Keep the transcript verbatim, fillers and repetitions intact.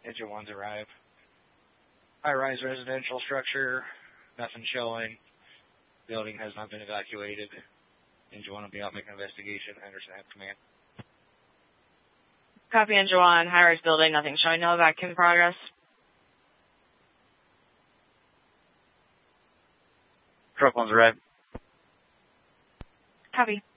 Engine one's arrived. High-rise residential structure, nothing showing. Building has not been evacuated. Engine one will be out making an investigation. Anderson have command. Copy, Engine one. High-rise building, nothing showing. No evac in progress. Truck one's arrived. Copy.